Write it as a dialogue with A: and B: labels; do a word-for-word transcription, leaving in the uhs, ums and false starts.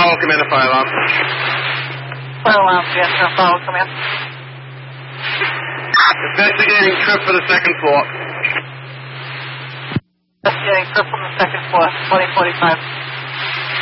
A: Powell, come in, a fire alarm.
B: Fire alarm, yes, sir. Powell, come in.
A: Investigating trip for the second floor.
B: Investigating trip from the second floor, twenty forty-five.